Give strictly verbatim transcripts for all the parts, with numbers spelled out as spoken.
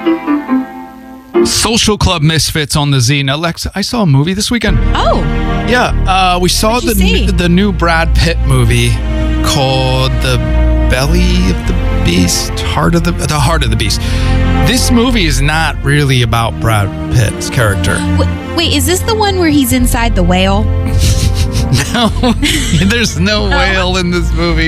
Social Club Misfits on the Z. Now, Lex, I saw a movie this weekend. Oh. Yeah, uh, we saw What'd the you see? n- the new Brad Pitt movie called The Belly of the Beast, Heart of the the Heart of the Beast. This movie is not really about Brad Pitt's character. Wait, wait, is this the one where he's inside the whale? No, there's no whale in this movie.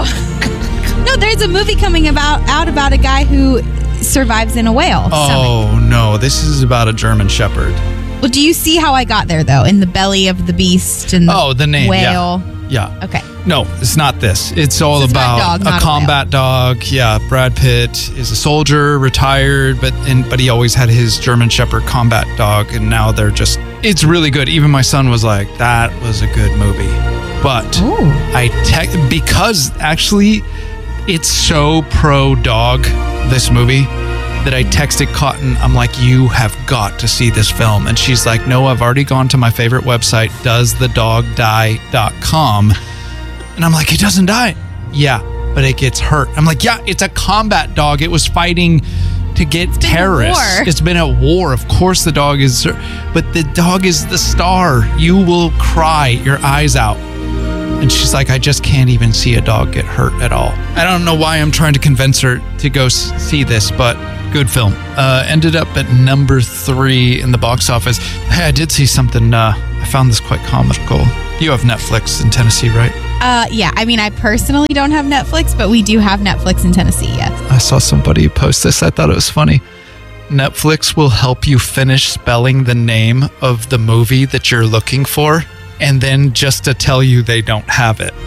Oh. No, there's a movie coming about out about a guy who survives in a whale. Oh stomach. no, this is about a German Shepherd. Well, do you see how I got there though? In the belly of the beast and the Oh, the name, whale. Yeah. Yeah. Okay. No, it's not this. It's all It's about about a dog, not a a combat dog. Yeah, Brad Pitt is a soldier, retired, but and, but he always had his German Shepherd combat dog, and now they're just. It's really good. Even my son was like, "That was a good movie," but Ooh. I te- because actually, it's so pro dog, this movie, that I texted Cotton. I'm like, "You have got to see this film," and she's like, "No, I've already gone to my favorite website, does the dog die dot com." And I'm like, it doesn't die. Yeah, but it gets hurt. I'm like, yeah, it's a combat dog. It was fighting to get been a terrorists. war. It's been a war. Of course the dog is, but the dog is the star. You will cry your eyes out. And she's like, I just can't even see a dog get hurt at all. I don't know why I'm trying to convince her to go s- see this, but good film. Uh, ended up at number three in the box office. Hey, I did see something. Uh, I found this quite comical. You have Netflix in Tennessee, right? Uh, yeah, I mean, I personally don't have Netflix, but we do have Netflix in Tennessee, yes. I saw somebody post this. I thought it was funny. Netflix will help you finish spelling the name of the movie that you're looking for, and then just to tell you they don't have it.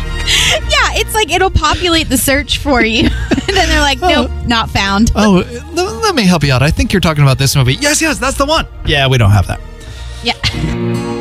Yeah, it's like it'll populate the search for you. And then they're like, nope, not found. Oh, l- let me help you out. I think you're talking about this movie. Yes, yes, that's the one. Yeah, we don't have that. Yeah.